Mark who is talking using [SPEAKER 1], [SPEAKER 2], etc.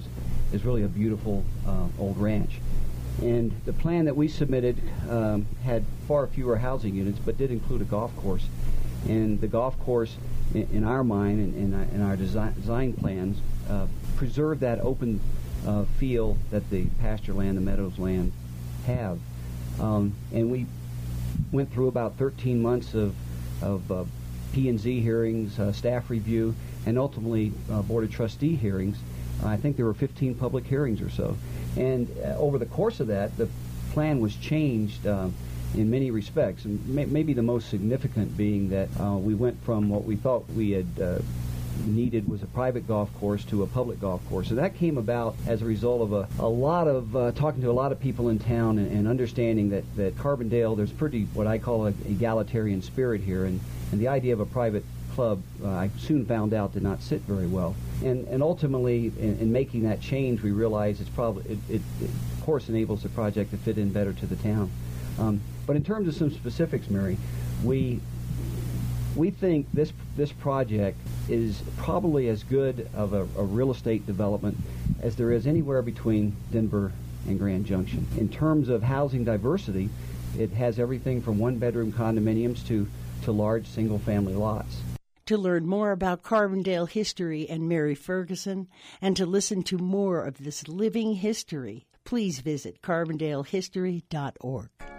[SPEAKER 1] is really a beautiful old ranch. And the plan that we submitted had far fewer housing units, but did include a golf course. And the golf course, in our mind and in our design plans, preserve that open feel that the pasture land, the meadows land have. And we went through about 13 months of P&Z hearings, staff review, and ultimately Board of Trustee hearings. I think there were 15 public hearings or so. And over the course of that, the plan was changed in many respects, and maybe the most significant being that we went from what we thought we had needed was a private golf course to a public golf course. So that came about as a result of a lot of talking to a lot of people in town and understanding that Carbondale, there's pretty what I call an egalitarian spirit here, and the idea of a private club, I soon found out, did not sit very well. And ultimately, in making that change, we realized it of course enables the project to fit in better to the town. But in terms of some specifics, Mary, we think this project is probably as good of a real estate development as there is anywhere between Denver and Grand Junction. In terms of housing diversity, it has everything from one-bedroom condominiums to large single-family lots.
[SPEAKER 2] To learn more about Carbondale history and Mary Ferguson, and to listen to more of this living history, please visit carbondalehistory.org.